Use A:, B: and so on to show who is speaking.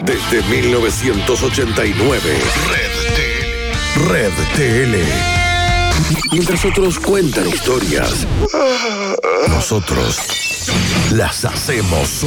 A: Desde 1989. Red TL. Mientras otros cuentan historias, nosotros las hacemos